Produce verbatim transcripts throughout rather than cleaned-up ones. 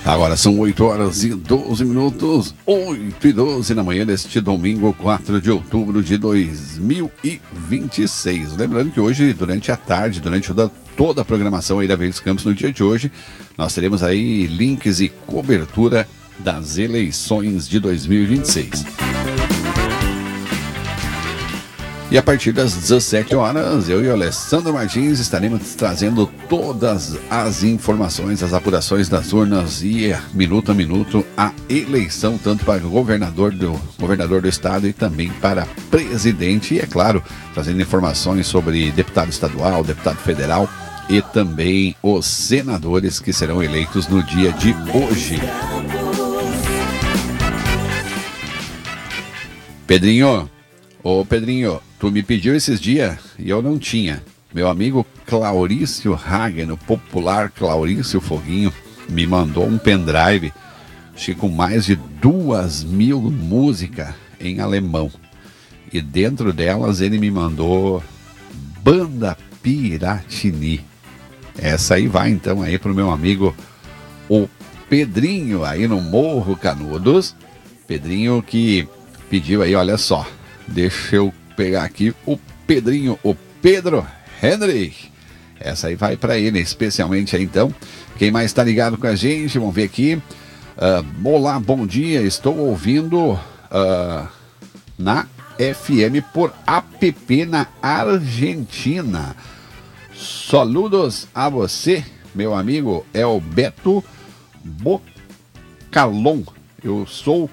Agora são oito horas e doze minutos, oito e doze na manhã deste domingo, quatro de outubro de dois mil e vinte e seis. Lembrando que hoje, durante a tarde, durante toda, toda a programação aí da Verdes Campos no dia de hoje, nós teremos aí links e cobertura das eleições de dois mil e vinte e seis. E a partir das dezessete horas, eu e o Alessandro Martins estaremos trazendo todas as informações, as apurações das urnas e minuto a minuto a eleição, tanto para o governador do, governador do estado e também para presidente. E, é claro, trazendo informações sobre deputado estadual, deputado federal e também os senadores que serão eleitos no dia de hoje. Pedrinho, ô Pedrinho, tu me pediu esses dias e eu não tinha. Meu amigo Claurício Hagen, o popular Claurício Foguinho, me mandou um pendrive, acho que com mais de duas mil músicas em alemão. E dentro delas ele me mandou Banda Piratini. Essa aí vai então aí pro meu amigo o Pedrinho aí no Morro Canudos. Pedrinho que pediu aí, olha só, deixa eu pegar aqui o Pedrinho, o Pedro Henrich. Essa aí vai para ele, especialmente aí então. Quem mais está ligado com a gente? Vamos ver aqui. Uh, olá, bom dia. Estou ouvindo uh, na F M por app na Argentina. Saludos a você, meu amigo. É o Beto Bocalon. Eu sou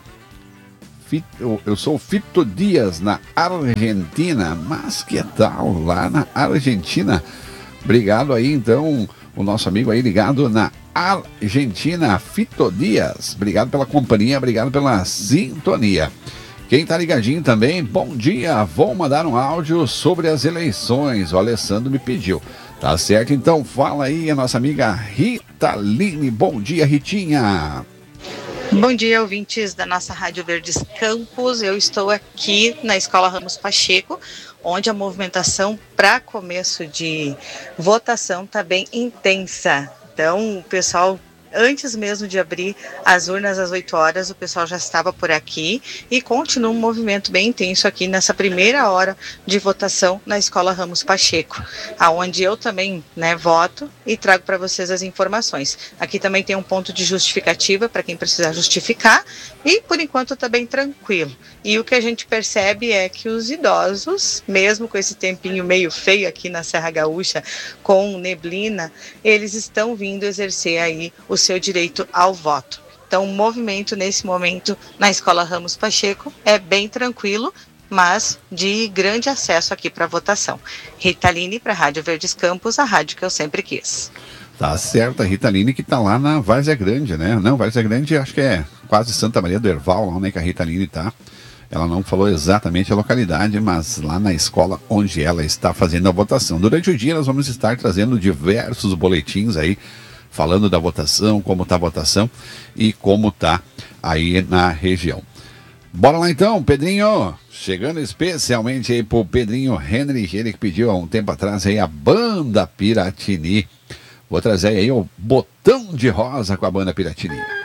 Eu sou Fito Dias, na Argentina. Mas que tal lá na Argentina? Obrigado aí, então, o nosso amigo aí ligado na Argentina, Fito Dias. Obrigado pela companhia, obrigado pela sintonia. Quem tá ligadinho também, bom dia. Vou mandar um áudio sobre as eleições. O Alessandro me pediu. Tá certo, então fala aí a nossa amiga Ritaline. Bom dia, Ritinha. Bom dia, ouvintes da nossa Rádio Verdes Campos. Eu estou aqui na Escola Ramos Pacheco, onde a movimentação para começo de votação está bem intensa. Então, o pessoal, antes mesmo de abrir as urnas às oito horas, o pessoal já estava por aqui e continua um movimento bem intenso aqui nessa primeira hora de votação na Escola Ramos Pacheco, aonde eu também, né, voto e trago para vocês as informações. Aqui também tem um ponto de justificativa para quem precisar justificar e, por enquanto, está bem tranquilo. E o que a gente percebe é que os idosos, mesmo com esse tempinho meio feio aqui na Serra Gaúcha, com neblina, eles estão vindo exercer aí o seu direito ao voto. Então, o movimento nesse momento na Escola Ramos Pacheco é bem tranquilo, mas de grande acesso aqui para a votação. Ritaline para a Rádio Verdes Campos, a rádio que eu sempre quis. Tá certo, a Ritaline que tá lá na Várzea Grande, né? Não, Várzea Grande acho que é quase Santa Maria do Herval, lá, né, que a Ritaline tá. Ela não falou exatamente a localidade, mas lá na escola onde ela está fazendo a votação. Durante o dia nós vamos estar trazendo diversos boletins aí, falando da votação, como está a votação e como está aí na região. Bora lá então, Pedrinho, chegando especialmente aí pro Pedrinho Henrich, ele que pediu há um tempo atrás aí a Banda Piratini. Vou trazer aí o Botão de Rosa com a Banda Piratini.